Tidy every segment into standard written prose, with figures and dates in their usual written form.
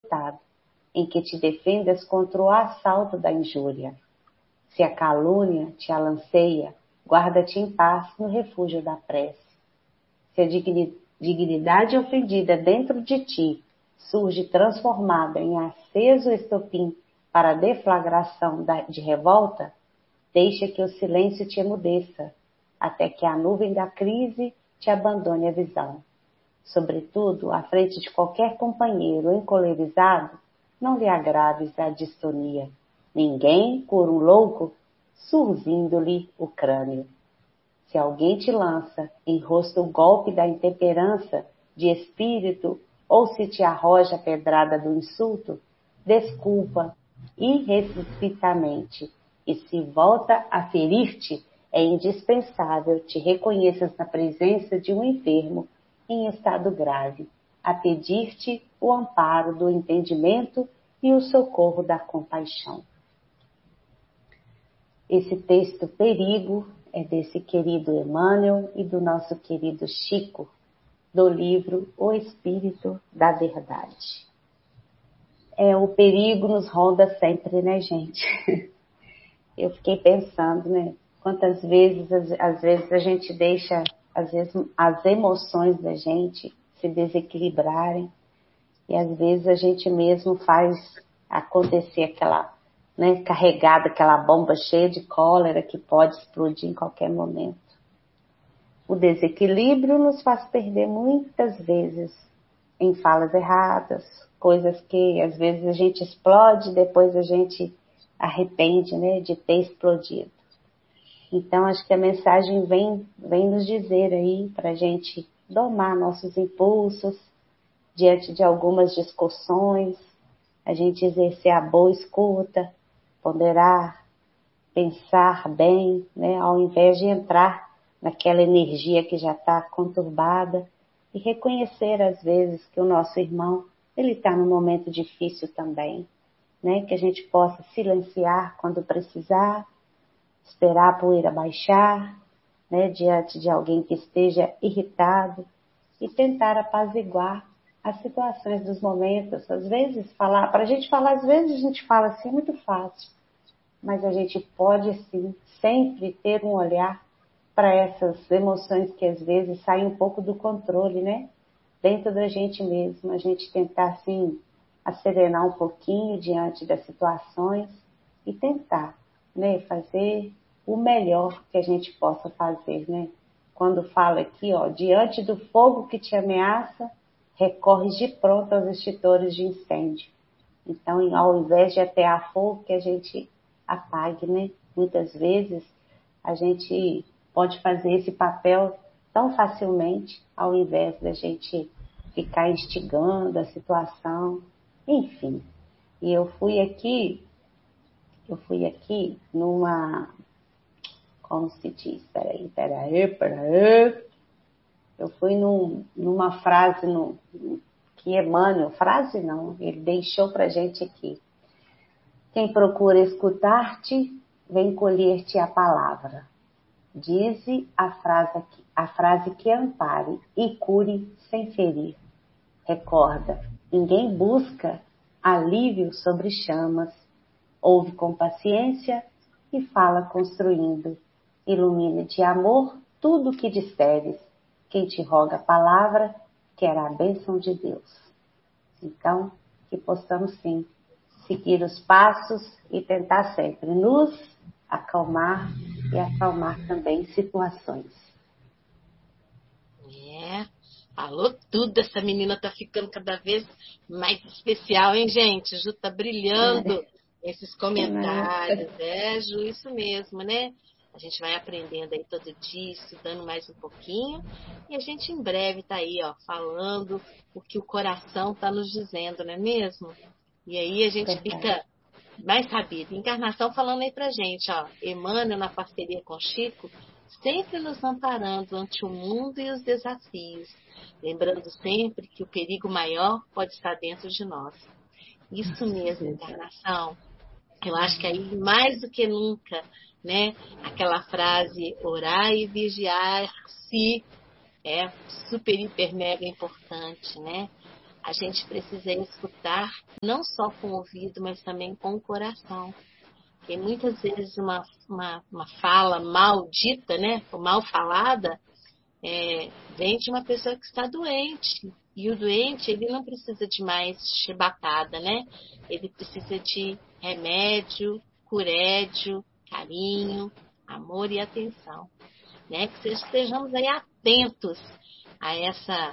estado em que te defendas contra o assalto da injúria. Se a calúnia te alanceia, guarda-te em paz no refúgio da prece. Se a dignidade ofendida dentro de ti surge transformada em aceso estopim para a deflagração de revolta, deixa que o silêncio te emudeça, até que a nuvem da crise te abandone a visão. Sobretudo, à frente de qualquer companheiro encolerizado, não lhe agraves a distonia. Ninguém cura um louco surzindo-lhe o crânio. Se alguém te lança em rosto o golpe da intemperança de espírito, ou se te arroja a pedrada do insulto, desculpa irrestritamente, e se volta a ferir-te, é indispensável te reconheças na presença de um enfermo em estado grave, a pedir-te o amparo do entendimento e o socorro da compaixão. Esse texto Perigo é desse querido Emmanuel e do nosso querido Chico, do livro O Espírito da Verdade. O perigo nos ronda sempre, né, gente? Eu fiquei pensando, né? Quantas vezes, às vezes a gente deixa, às vezes, as emoções da gente se desequilibrarem, e às vezes a gente mesmo faz acontecer aquela, né, carregada, aquela bomba cheia de cólera que pode explodir em qualquer momento. O desequilíbrio nos faz perder muitas vezes em falas erradas, coisas que às vezes a gente explode, depois a gente arrepende, né, de ter explodido. Então, acho que a mensagem vem nos dizer aí para a gente domar nossos impulsos diante de algumas discussões, a gente exercer a boa escuta, ponderar, pensar bem, né, ao invés de entrar naquela energia que já está conturbada, e reconhecer às vezes que o nosso irmão, ele está num momento difícil também, né, que a gente possa silenciar quando precisar, esperar a poeira baixar, né, diante de alguém que esteja irritado, e tentar apaziguar as situações dos momentos. Às vezes, para a gente falar, às vezes a gente fala assim muito fácil, mas a gente pode sim sempre ter um olhar para essas emoções que às vezes saem um pouco do controle, né? Dentro da gente mesmo, a gente tentar assim acerenar um pouquinho diante das situações e tentar, né, fazer o melhor que a gente possa fazer, né? Quando fala aqui, ó, diante do fogo que te ameaça, recorres de pronto aos extintores de incêndio. Então, ao invés de atear fogo, que a gente apague, né? Muitas vezes a gente pode fazer esse papel tão facilmente, ao invés da gente ficar instigando a situação, enfim. E eu fui aqui numa, como se diz, peraí. Eu fui numa frase que Emmanuel, frase não, ele deixou pra gente aqui. Quem procura escutar-te, vem colher-te a palavra. Dize a frase que ampare e cure sem ferir. Recorda, ninguém busca alívio sobre chamas. Ouve com paciência e fala construindo. Ilumina de amor tudo o que disseres. Quem te roga a palavra, quer a bênção de Deus. Então, que possamos sim seguir os passos e tentar sempre nos acalmar e acalmar também situações. Falou tudo, essa menina tá ficando cada vez mais especial, hein, gente? Ju tá brilhando esses comentários, Ju, isso mesmo, né? A gente vai aprendendo aí todo dia, estudando mais um pouquinho, e a gente em breve tá aí, ó, falando o que o coração tá nos dizendo, não é mesmo? E aí a gente fica mais sabido. Encarnação falando aí pra gente, ó, Emmanuel na parceria com Chico, sempre nos amparando ante o mundo e os desafios, lembrando sempre que o perigo maior pode estar dentro de nós. Isso mesmo, Encarnação. Eu acho que aí, mais do que nunca, né, aquela frase, orar e vigiar-se, é super, hiper, mega importante, né? a gente precisa escutar não só com o ouvido, mas também com o coração. Porque muitas vezes uma fala maldita, né, ou mal falada, vem de uma pessoa que está doente. E o doente, ele não precisa de mais chibatada, né? Ele precisa de remédio, curédio, carinho, amor e atenção. Né? Que estejamos aí atentos a essa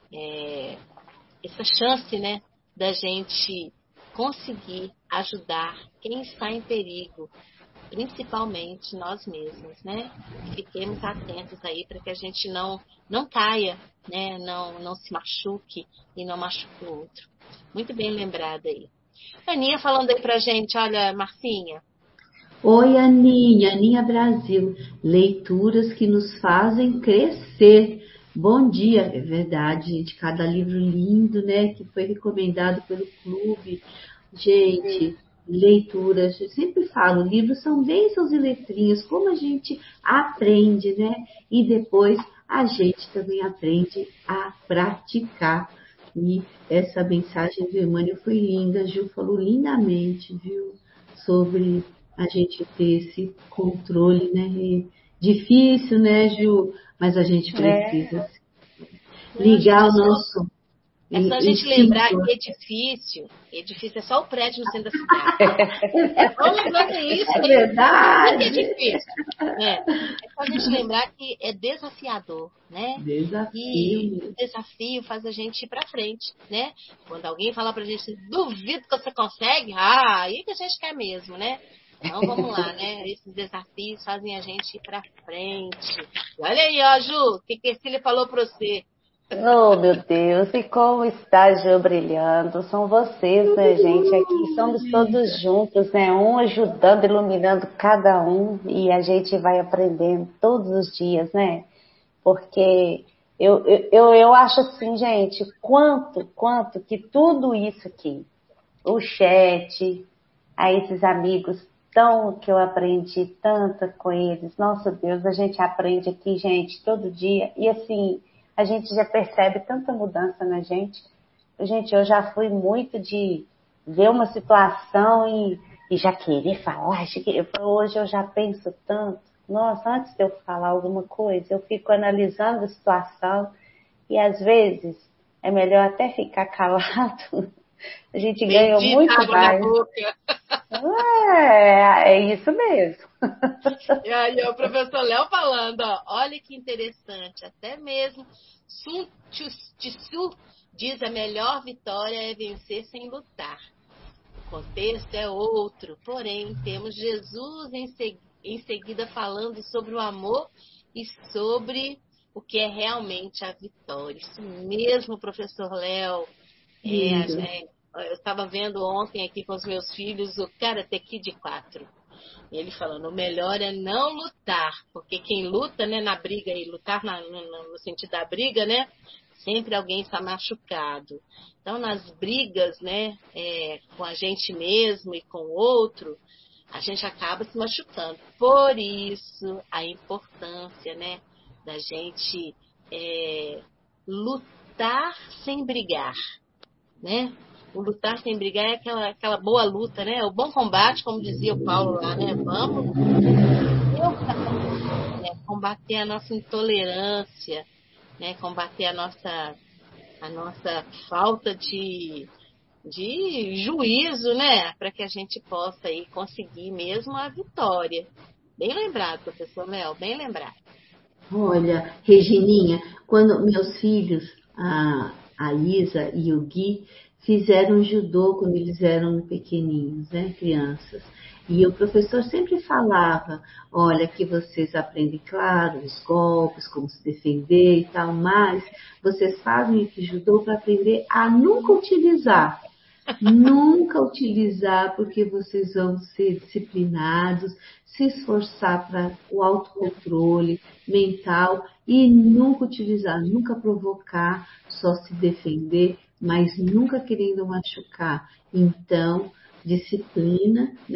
chance, né, da gente conseguir ajudar quem está em perigo, principalmente nós mesmos, né? Fiquemos atentos aí para que a gente não caia, né? Não se machuque e não machuque o outro. Muito bem lembrada aí. Aninha falando aí pra gente, olha, Marcinha. Oi, Aninha Brasil, leituras que nos fazem crescer. Bom dia, é verdade, gente, cada livro lindo, né, que foi recomendado pelo clube. Gente, leituras, eu sempre falo, livros são bênçãos e letrinhas, como a gente aprende, né, e depois a gente também aprende a praticar. E essa mensagem do Emmanuel foi linda, a Ju falou lindamente, viu, sobre a gente ter esse controle, né? E difícil, né, Ju? Mas a gente precisa ligar o nosso. É só a gente lembrar que edifício é só o prédio no centro da cidade. Vamos lembrar que é isso. É verdade. É difícil. É só a gente lembrar que é desafiador, né? Desafio. E o desafio faz a gente ir para frente, né? Quando alguém fala pra gente, duvido que você consegue, aí que a gente quer mesmo, né? Então vamos lá, né? Esses desafios fazem a gente ir pra frente. E olha aí, ó, Ju, o que a Cecília falou pra você? Oh, meu Deus, e como está Ju brilhando? São vocês, né, gente? Aqui somos todos juntos, né? Um ajudando, iluminando cada um, e a gente vai aprendendo todos os dias, né? Porque eu acho assim, gente, quanto que tudo isso aqui, o chat, a esses amigos que eu aprendi tanto com eles, nossa Deus, a gente aprende aqui, gente, todo dia, e assim, a gente já percebe tanta mudança na gente. Gente, eu já fui muito de ver uma situação e já querer falar, hoje eu já penso tanto, nossa, antes de eu falar alguma coisa, eu fico analisando a situação e às vezes é melhor até ficar calado. A gente ganha muito mais. É isso mesmo. E aí, o professor Léo falando, ó, olha que interessante, até mesmo Sun Tzu diz a melhor vitória é vencer sem lutar. O contexto é outro, porém temos Jesus em seguida falando sobre o amor e sobre o que é realmente a vitória. Isso mesmo, professor Léo. Eu estava vendo ontem aqui com os meus filhos o Karate Kid 4. Ele falando, o melhor é não lutar, porque quem luta, né, na briga, e lutar no sentido da briga, né, sempre alguém está machucado. Então, nas brigas, né, com a gente mesmo e com o outro, a gente acaba se machucando. Por isso, a importância, né, da gente lutar sem brigar, né? O lutar sem brigar é aquela boa luta, né? O bom combate, como dizia o Paulo lá, né? Vamos combater a nossa intolerância, né? Combater a nossa falta de juízo, né? Para que a gente possa aí conseguir mesmo a vitória. Bem lembrado, professor Léo, bem lembrado. Olha, Regininha, quando meus filhos, a Isa e o Gui, fizeram judô quando eles eram pequenininhos, né, crianças. E o professor sempre falava, olha, que vocês aprendem, claro, os golpes, como se defender e tal, mas vocês fazem esse judô para aprender a nunca utilizar. Nunca utilizar, porque vocês vão ser disciplinados, se esforçar para o autocontrole mental e nunca utilizar, nunca provocar, só se defender, mas nunca querendo machucar. Então, disciplina, né?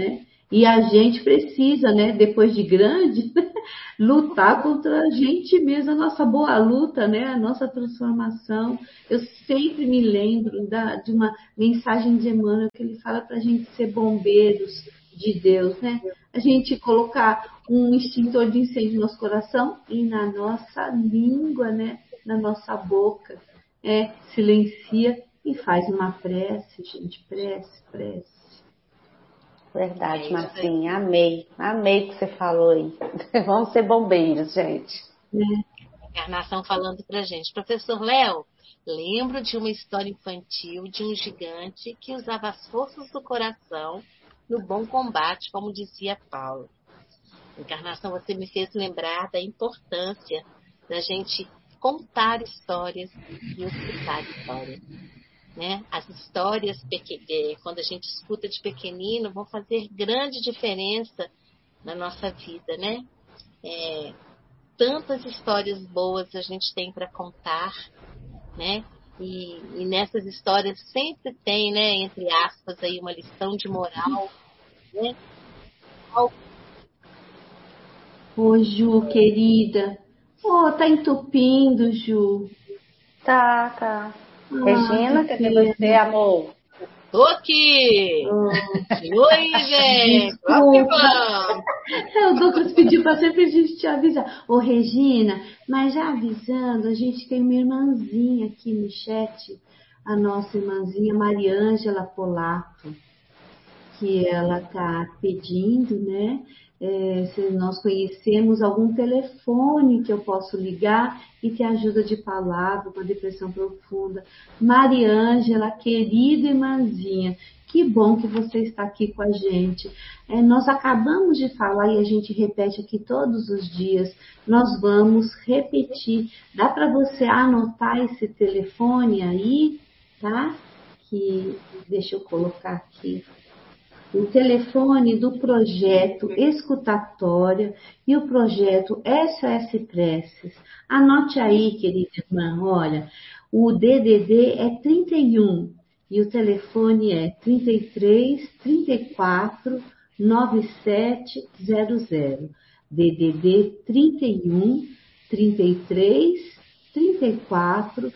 E a gente precisa, né, depois de grande, lutar contra a gente mesmo, a nossa boa luta, né, a nossa transformação. Eu sempre me lembro de uma mensagem de Emmanuel que ele fala para a gente ser bombeiros de Deus, né? A gente colocar um extintor de incêndio no nosso coração e na nossa língua, né, na nossa boca, silencia e faz uma prece, gente, prece. Verdade, Marcinha, amei o que você falou aí. Vamos ser bombeiros, gente. Encarnação falando pra gente. Professor Léo, lembro de uma história infantil de um gigante que usava as forças do coração no bom combate, como dizia Paulo. Encarnação, você me fez lembrar da importância da gente contar histórias e escutar histórias. Né? As histórias, quando a gente escuta de pequenino, vão fazer grande diferença na nossa vida, né? Tantas histórias boas a gente tem para contar, né? E nessas histórias sempre tem, né, entre aspas, aí uma lição de moral, né? Ô, Ju, querida. Tá entupindo, Ju. Tá. Regina, Que cadê pena. você, amor? Tô aqui! Oi, gente! Vamos que vamos! O Douglas pediu para sempre a gente te avisar. Ô, Regina, mas já avisando, a gente tem uma irmãzinha aqui no chat, a nossa irmãzinha Mariângela Polato, que ela está pedindo, né? Se nós conhecemos algum telefone que eu posso ligar e ter ajuda de palavra com a depressão profunda. Mariângela, querida irmãzinha, que bom que você está aqui com a gente. Nós acabamos de falar e a gente repete aqui todos os dias. Nós vamos repetir. Dá para você anotar esse telefone aí, tá? Deixa eu colocar aqui. O telefone do projeto Escutatória e o projeto SOS Preces. Anote aí, querida irmã, olha, o DDD é 31 e o telefone é 33 34 9700. DDD 31 33 34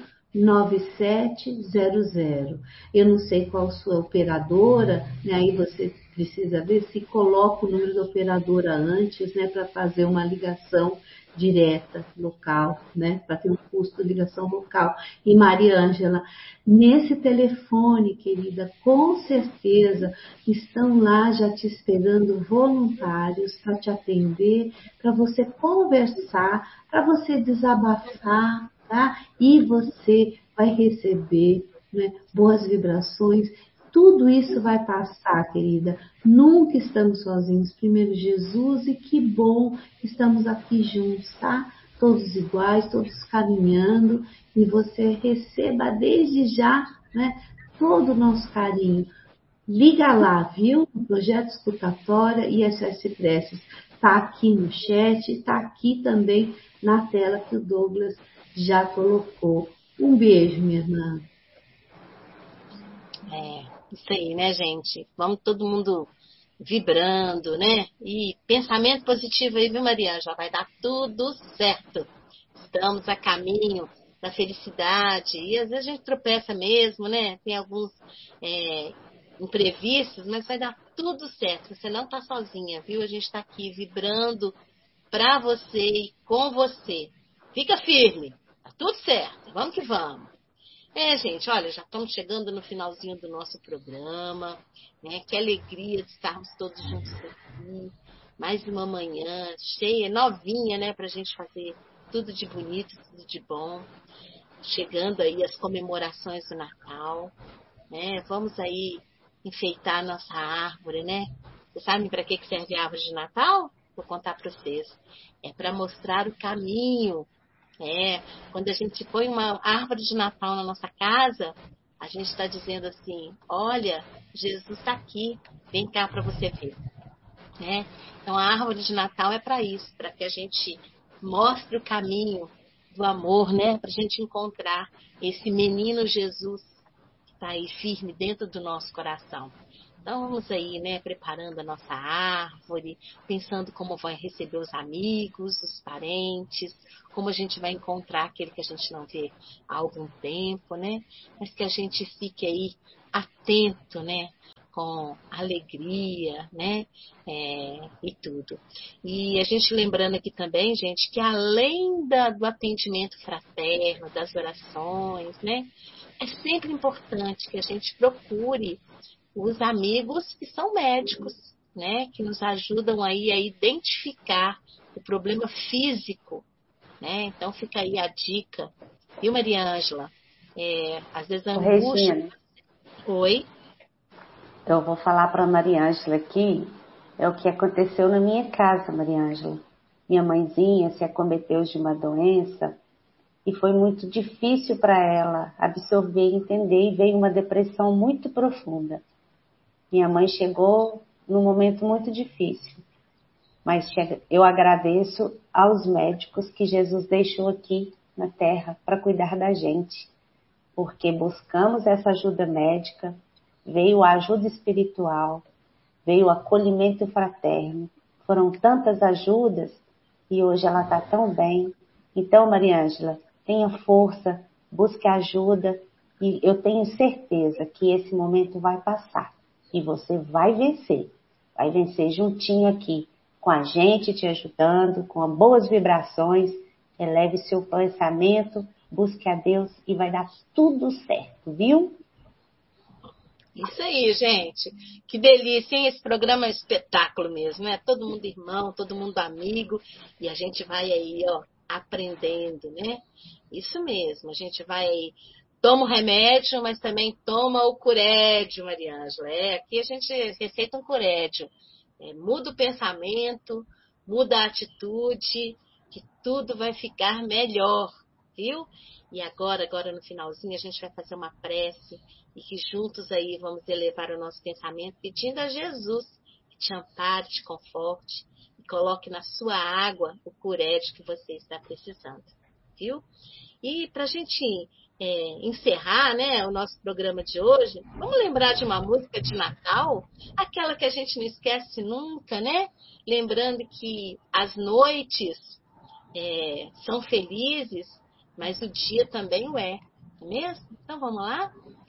9700. Eu não sei qual sua operadora, né? Aí você precisa ver se coloca o número da operadora antes, né? Para fazer uma ligação direta local, né? Para ter um custo de ligação local. E Maria Ângela, nesse telefone, querida, com certeza estão lá já te esperando voluntários para te atender, para você conversar, para você desabafar, tá? E você vai receber, né, boas vibrações. Tudo isso vai passar, querida. Nunca estamos sozinhos. Primeiro Jesus, e que bom que estamos aqui juntos, tá? Todos iguais, todos caminhando. E você receba desde já, né, todo o nosso carinho. Liga lá, viu? O Projeto Escutatória e SOS Preces. Está aqui no chat, está aqui também na tela que o Douglas já colocou. Um beijo, minha irmã. Isso aí, né, gente? Vamos todo mundo vibrando, né? E pensamento positivo aí, viu, Maria? Já vai dar tudo certo. Estamos a caminho da felicidade. E às vezes a gente tropeça mesmo, né? Tem alguns imprevistos, mas vai dar tudo certo. Você não está sozinha, viu? A gente está aqui vibrando para você e com você. Fica firme. Tá tudo certo. Vamos que vamos. Gente, olha, já estamos chegando no finalzinho do nosso programa, né? Que alegria de estarmos todos juntos aqui. Mais uma manhã cheia, novinha, né? Para a gente fazer tudo de bonito, tudo de bom. Chegando aí as comemorações do Natal, né? Vamos aí enfeitar a nossa árvore, né? Vocês sabem para que serve a árvore de Natal? Vou contar para vocês. É para mostrar o caminho. Quando a gente põe uma árvore de Natal na nossa casa, a gente está dizendo assim, olha, Jesus está aqui, vem cá para você ver. Então a árvore de Natal é para isso, para que a gente mostre o caminho do amor, né? Para a gente encontrar esse menino Jesus que está aí firme dentro do nosso coração. Então vamos aí, né, preparando a nossa árvore, pensando como vai receber os amigos, os parentes, como a gente vai encontrar aquele que a gente não vê há algum tempo, né? Mas que a gente fique aí atento, né? Com alegria, né? E tudo. E a gente lembrando aqui também, gente, que além do atendimento fraterno, das orações, né? É sempre importante que a gente procure os amigos que são médicos, né? Que nos ajudam aí a identificar o problema físico, né? Então fica aí a dica, viu, Maria Ângela? Às vezes a angústia... Regina, Oi? eu vou falar para a Maria Ângela aqui, é o que aconteceu na minha casa, Maria Ângela. Minha mãezinha se acometeu de uma doença e foi muito difícil para ela absorver e entender, e veio uma depressão muito profunda. Minha mãe chegou num momento muito difícil, mas eu agradeço aos médicos que Jesus deixou aqui na terra para cuidar da gente, porque buscamos essa ajuda médica, veio a ajuda espiritual, veio o acolhimento fraterno, foram tantas ajudas e hoje ela está tão bem. Então, Maria Ângela, tenha força, busque ajuda e eu tenho certeza que esse momento vai passar e você vai vencer juntinho aqui, com a gente te ajudando, com boas vibrações. Eleve seu pensamento, busque a Deus e vai dar tudo certo, viu? Isso aí, gente. Que delícia, hein? Esse programa é um espetáculo mesmo, né? Todo mundo irmão, todo mundo amigo. E a gente vai aí, ó, aprendendo, né? Isso mesmo. A gente vai aí, toma o remédio, mas também toma o curédio, Maria Ângela. Aqui a gente receita um curédio. Muda o pensamento, muda a atitude, que tudo vai ficar melhor, viu? E agora no finalzinho, a gente vai fazer uma prece e que juntos aí vamos elevar o nosso pensamento pedindo a Jesus que te ampare, te conforte e coloque na sua água o curédio que você está precisando, viu? E para a gente encerrar, né, o nosso programa de hoje, vamos lembrar de uma música de Natal, aquela que a gente não esquece nunca, né? Lembrando que as noites são felizes, mas o dia também o é, não é mesmo? Então vamos lá?